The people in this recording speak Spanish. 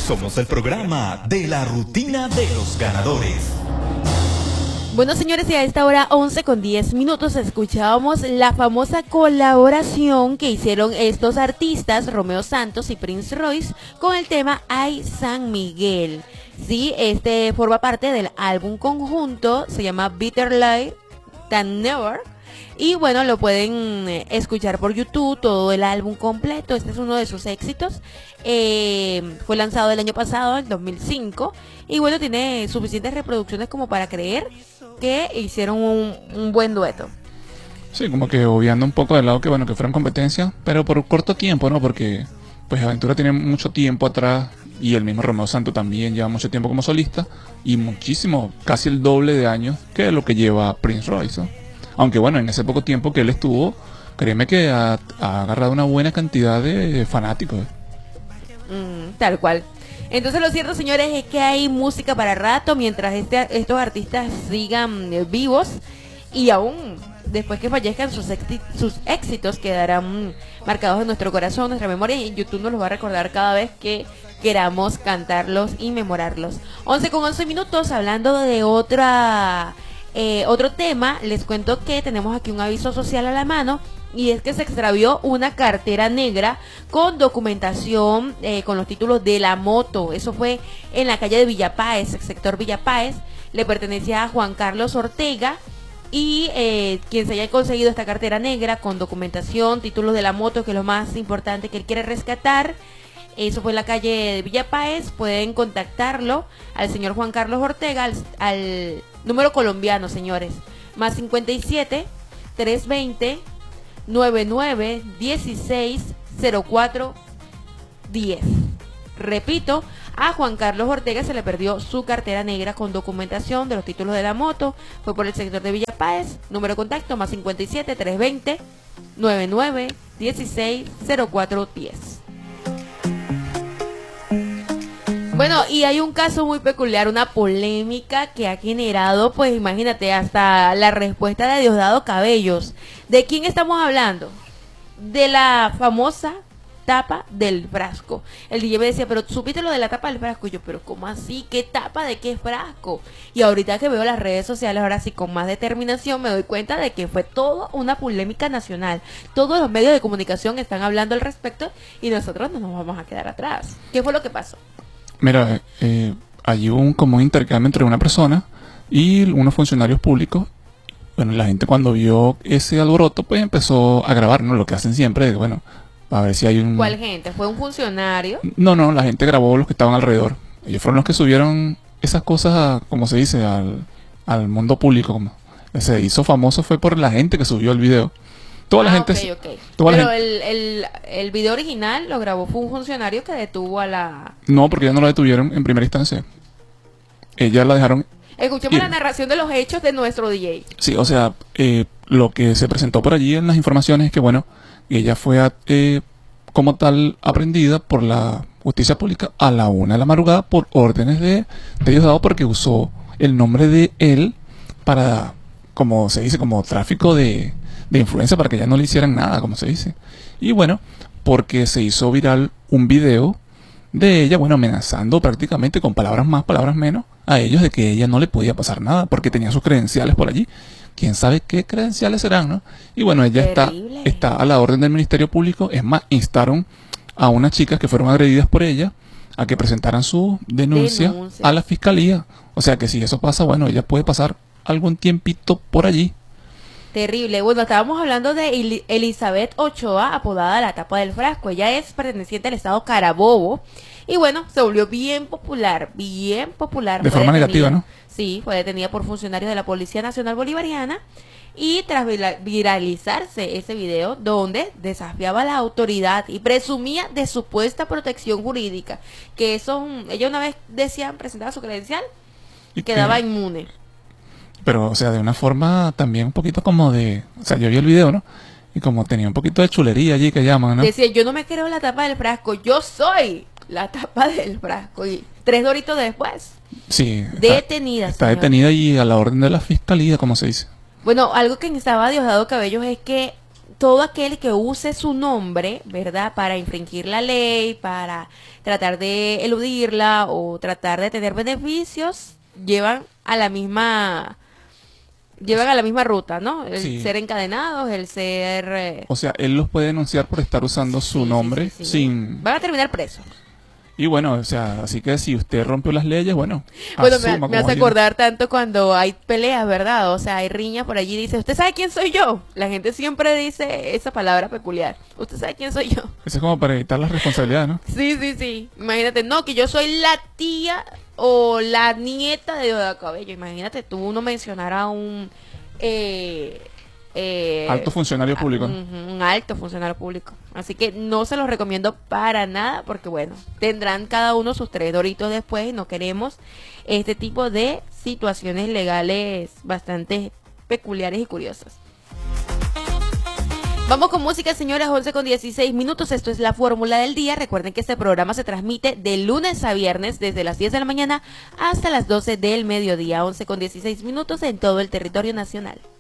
Somos el programa de la rutina de los ganadores. Bueno, señores, y a esta hora 11:10 escuchábamos la famosa colaboración que hicieron estos artistas, Romeo Santos y Prince Royce, con el tema Ay San Miguel. Sí, este forma parte del álbum conjunto, se llama Better Late Than Never. Y bueno, lo pueden escuchar por YouTube, todo el álbum completo. Este es uno de sus éxitos. Fue lanzado el año pasado, en 2005. Y bueno, tiene suficientes reproducciones como para creer que hicieron un buen dueto. Sí, como que obviando un poco del lado que bueno, que fueran competencia, pero por corto tiempo, ¿no? Porque pues Aventura tiene mucho tiempo atrás y el mismo Romeo Santos también lleva mucho tiempo como solista y muchísimo, casi el doble de años que lo que lleva Prince Royce, ¿no? Aunque bueno, en ese poco tiempo que él estuvo, créeme que ha agarrado una buena cantidad de fanáticos. Tal cual. Entonces lo cierto, señores, es que hay música para rato mientras estos artistas sigan vivos, y aún después que fallezcan sus éxitos quedarán marcados en nuestro corazón, nuestra memoria, y YouTube nos los va a recordar cada vez que queramos cantarlos y memorarlos. 11:11, hablando de otro tema. Les cuento que tenemos aquí un aviso social a la mano, y es que se extravió una cartera negra con documentación con los títulos de la moto. Eso fue en la calle de Villa Páez, el sector Villa Páez. Le pertenecía a Juan Carlos Ortega, y quien se haya conseguido esta cartera negra con documentación, títulos de la moto, que es lo más importante que él quiere rescatar, eso fue en la calle de Villa Páez, pueden contactarlo al señor Juan Carlos Ortega al número colombiano, señores, más 57 320 99 16 04 10. Repito, a Juan Carlos Ortega se le perdió su cartera negra con documentación de los títulos de la moto. Fue por el sector de Villa Páez. Número de contacto más 57 320 99 16 04 10. Bueno, y hay un caso muy peculiar, una polémica que ha generado, pues imagínate, hasta la respuesta de Diosdado Cabellos. ¿De quién estamos hablando? De la famosa tapa del frasco. El DJ me decía, pero ¿supiste lo de la tapa del frasco? Y yo, pero ¿cómo así? ¿Qué tapa de qué frasco? Y ahorita que veo las redes sociales, ahora sí con más determinación, me doy cuenta de que fue toda una polémica nacional. Todos los medios de comunicación están hablando al respecto, y nosotros no nos vamos a quedar atrás. ¿Qué fue lo que pasó? Mira, allí hubo un intercambio entre una persona y unos funcionarios públicos. Bueno, la gente cuando vio ese alboroto, pues empezó a grabar, ¿no? Lo que hacen siempre, bueno, a ver si hay un... ¿Cuál gente? ¿Fue un funcionario? No, la gente grabó los que estaban alrededor. Ellos fueron los que subieron esas cosas, como se dice, al mundo público. Como se hizo famoso fue por la gente que subió el video. Toda la gente... Okay. Toda Pero la gente... el video original lo grabó fue un funcionario que detuvo a la... No, porque ya no la detuvieron en primera instancia. Ella la dejaron... Escuchemos la narración de los hechos de nuestro DJ. Sí, o sea, lo que se presentó por allí en las informaciones es que, bueno, ella fue como tal aprendida por la justicia pública a la 1 de la madrugada por órdenes de Diosdado, porque usó el nombre de él para, como se dice, como tráfico de influencia, para que ya no le hicieran nada, como se dice. Y bueno, porque se hizo viral un video de ella, bueno, amenazando prácticamente con palabras más, palabras menos, a ellos de que ella no le podía pasar nada porque tenía sus credenciales por allí. Quién sabe qué credenciales serán, ¿no? Y bueno, ella está a la orden del Ministerio Público. Es más, instaron a unas chicas que fueron agredidas por ella a que presentaran su denuncia a la fiscalía. O sea que si eso pasa, bueno, ella puede pasar algún tiempito por allí. Terrible. Bueno, estábamos hablando de Elizabeth Ochoa, apodada la tapa del frasco. Ella es perteneciente al estado Carabobo. Y bueno, se volvió bien popular. De forma negativa, ¿no? Sí, fue detenida por funcionarios de la Policía Nacional Bolivariana. Y tras viralizarse ese video donde desafiaba a la autoridad y presumía de supuesta protección jurídica, que eso, ella una vez presentaba su credencial y quedaba inmune. Pero, o sea, de una forma también un poquito como de... O sea, yo vi el video, ¿no? Y como tenía un poquito de chulería allí que llaman, ¿no? Decía, yo no me creo la tapa del frasco, yo soy la tapa del frasco. Y 3 doritos después. Sí. Detenida. Está detenida y a la orden de la fiscalía, como se dice. Bueno, algo que estaba Diosdado Cabellos es que todo aquel que use su nombre, ¿verdad?, para infringir la ley, para tratar de eludirla o tratar de tener beneficios, llevan a la misma ruta, ¿no? El Sí. ser encadenados, el ser... O sea, él los puede denunciar por estar usando su sí, nombre sí. sin... Van a terminar presos. Y bueno, o sea, así que si usted rompió las leyes, bueno, Bueno, asuma me como hace alguien. acordar tanto cuando hay peleas, ¿verdad? O sea, hay riñas por allí, dice, ¿usted sabe quién soy yo? La gente siempre dice esa palabra peculiar. ¿Usted sabe quién soy yo? Eso es como para evitar las responsabilidades, ¿no? Sí, sí, sí. Imagínate, no, que yo soy la tía o la nieta de Oda Cabello. Imagínate tú no mencionar a un... Alto funcionario público. Un alto funcionario público. Así que no se los recomiendo para nada porque, bueno, tendrán cada uno sus 3 doritos después y no queremos este tipo de situaciones legales bastante peculiares y curiosas. Vamos con música, señoras, 11:16. Esto es la fórmula del día. Recuerden que este programa se transmite de lunes a viernes desde las 10 de la mañana hasta las 12 del mediodía. 11:16 en todo el territorio nacional.